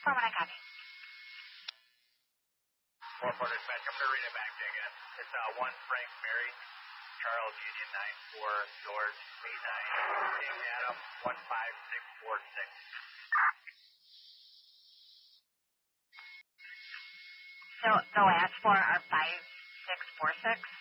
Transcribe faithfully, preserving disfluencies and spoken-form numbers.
four when I copy. four four dispatch, I'm going to read it back to you again. It's uh, one Frank Mary, Charles Union nine four, George eight nine, King Adam one five six four six. So the last four are five six four six?